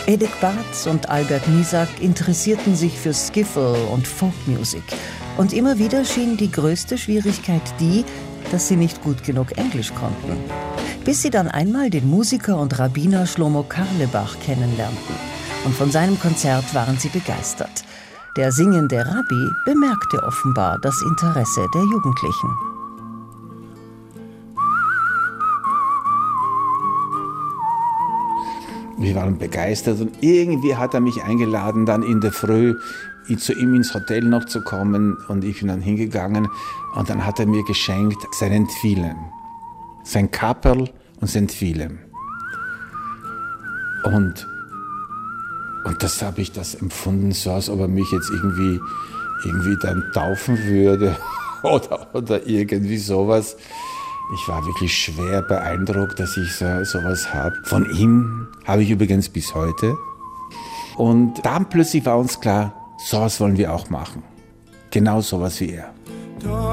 Edek Barth und Albert Misak interessierten sich für Skiffle und Folkmusik. Und immer wieder schien die größte Schwierigkeit die, dass sie nicht gut genug Englisch konnten. Bis sie dann einmal den Musiker und Rabbiner Shlomo Carlebach kennenlernten. Und von seinem Konzert waren sie begeistert. Der singende Rabbi bemerkte offenbar das Interesse der Jugendlichen. Wir waren begeistert und irgendwie hat er mich eingeladen, dann in der Früh zu ihm ins Hotel noch zu kommen, und ich bin dann hingegangen und dann hat er mir geschenkt seinen Tfilem, sein Kapperl und sein Tfilem. Und das habe ich das empfunden, so als ob er mich jetzt irgendwie dann taufen würde oder irgendwie sowas. Ich war wirklich schwer beeindruckt, dass ich sowas habe. Von ihm habe ich übrigens bis heute. Und dann plötzlich war uns klar, sowas wollen wir auch machen. Genau sowas wie er.